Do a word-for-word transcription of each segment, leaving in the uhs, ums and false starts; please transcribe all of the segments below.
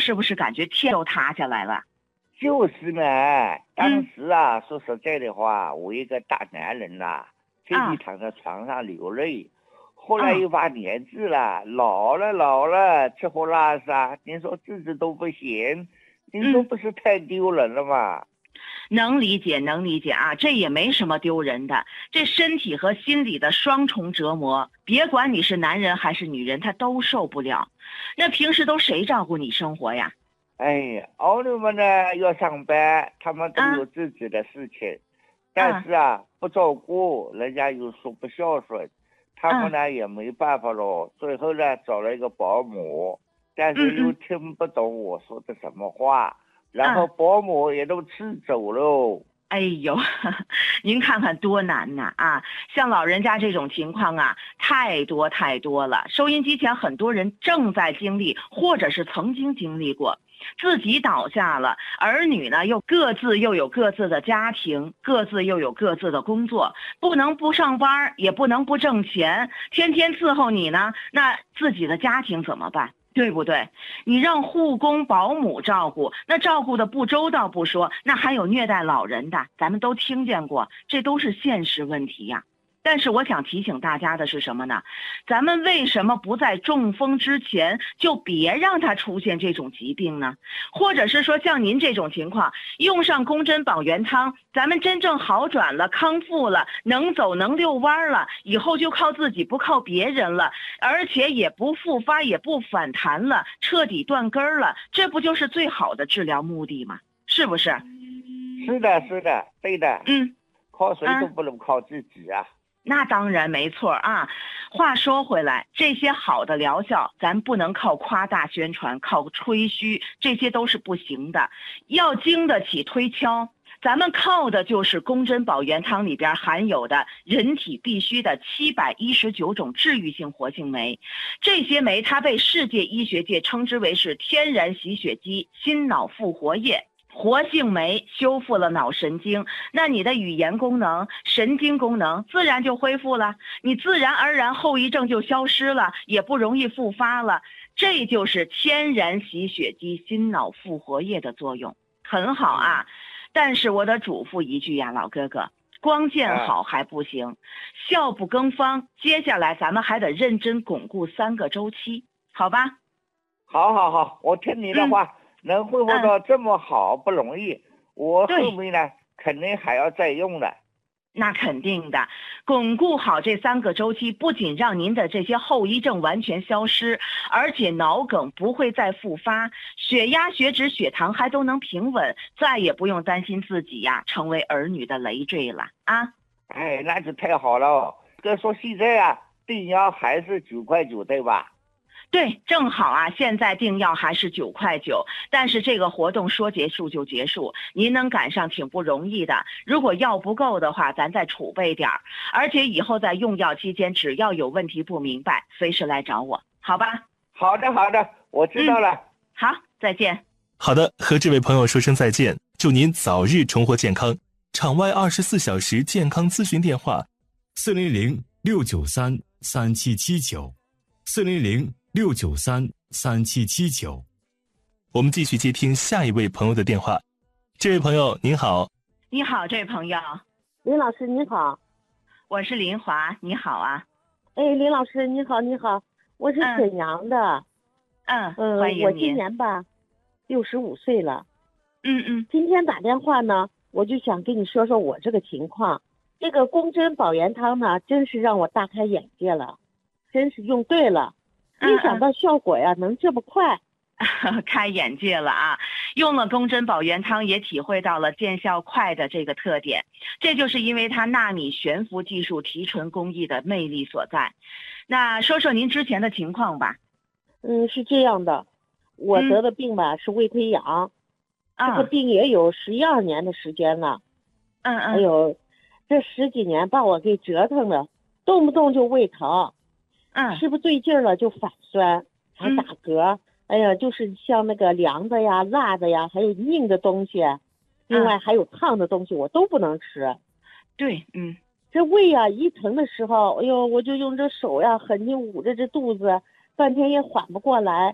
是不是感觉天都塌下来了？ 就是嘛，当时啊，嗯、说实在的话，我一个大男人呐、啊，天天躺在床上流泪。啊、后来又把年纪了，啊、老了老了，吃喝拉撒，您说自己都不行，您说不是太丢人了吗？ 嗯能理解，能理解啊，这也没什么丢人的，这身体和心理的双重折磨，别管你是男人还是女人，他都受不了。那平时都谁照顾你生活呀？ 哎呀，儿女们呢要上班，他们都有自己的事情，啊、但是啊，不照顾，人家又说不孝顺，他们呢、啊、也没办法咯。最后呢，找了一个保姆，但是又听不懂我说的什么话。嗯嗯然后保姆也都吃走喽。 哎呦，您看看多难呐！啊，像老人家这种情况啊，太多太多了。收音机前很多人正在经历，或者是曾经经历过，自己倒下了，儿女呢又各自又有各自的家庭，各自又有各自的工作，不能不上班，也不能不挣钱，天天伺候你呢，那自己的家庭怎么办？对不对？你让护工保姆照顾，那照顾的不周到不说，那还有虐待老人的，咱们都听见过，这都是现实问题呀。但是我想提醒大家的是什么呢？咱们为什么不在中风之前就别让他出现这种疾病呢？或者是说像您这种情况，用上宫针保元汤，咱们真正好转了，康复了，能走能遛弯了，以后就靠自己不靠别人了，而且也不复发也不反弹了，彻底断根了，这不就是最好的治疗目的吗？是不是？ 是的，是的，对的。 嗯， 靠谁都不能靠自己啊。 那当然没错啊。话说回来，这些好的疗效咱不能靠夸大宣传，靠吹嘘，这些都是不行的，要经得起推敲。咱们靠的就是宫针保元汤里边含有的人体必需的七百一十九种治愈性活性酶，这些酶它被世界医学界称之为是天然洗血机、心脑复活液。活性酶修复了脑神经，那你的语言功能、神经功能自然就恢复了，你自然而然后遗症就消失了，也不容易复发了。这就是天然洗血机心脑复活液的作用，很好啊。但是我得嘱咐一句呀，老哥哥，光见好还不行，效不更方，接下来咱们还得认真巩固三个周期，好吧？ 好好好，我听你的话。嗯，能恢复到这么好不容易，嗯、我后面呢肯定还要再用的。 那肯定的，巩固好这三个周期，不仅让您的这些后遗症完全消失，而且脑梗不会再复发，血压、血脂、血糖还都能平稳，再也不用担心自己呀成为儿女的累赘了啊！ 哎，那就太好了。哥说现在啊，订药还是九块九，对吧？ 对，正好啊，现在订药还是九块九，但是这个活动说结束就结束，您能赶上挺不容易的。如果药不够的话，咱再储备点儿，而且以后在用药期间，只要有问题不明白，随时来找我，好吧？ 好的，好的，我知道了。嗯、 好，再见。 好的，和这位朋友说声再见，祝您早日重获健康。场外二十四小时健康咨询电话：四零零六九三三七七九，四零零。六九三三七七九，我们继续接听下一位朋友的电话。这位朋友您好。 你好，这位朋友。 林老师你好。 我是林华，你好啊。 哎，林老师你好，你好，我是沈阳的。 嗯嗯， 欢迎您。 我今年吧六十五岁了。 嗯嗯。 今天打电话呢，我就想跟你说说我这个情况。这个宫针保元汤呢，真是让我大开眼界了，真是用对了。没想到效果呀能这么快。 开眼界了啊！用了宫针保元汤也体会到了见效快的这个特点，这就是因为它纳米悬浮技术提纯工艺的魅力所在。那说说您之前的情况吧。 嗯，是这样的，我得的病吧、嗯、是胃溃疡、啊，这个病也有十一二年的时间了。 嗯嗯。 哎呦，这十几年把我给折腾的，动不动就胃疼。 嗯， 吃不对劲了就反酸，还打嗝、嗯，哎呀，就是像那个凉的呀、辣的呀，还有硬的东西，另外还有烫的东西，我都不能吃。 对，嗯， 这胃呀一疼的时候，哎呦，我就用这手呀狠劲捂着这肚子，半天也缓不过来。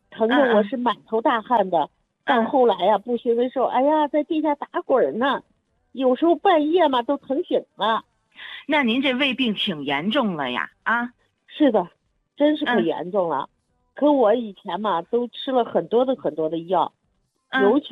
疼的我是满头大汗的。到后来呀、啊，不行的时候，哎呀，在地下打滚呢，有时候半夜嘛都疼醒了。 那您这胃病挺严重了呀？啊， 是的，真是可严重了。嗯、可我以前嘛都吃了很多的很多的药， 嗯、 尤其。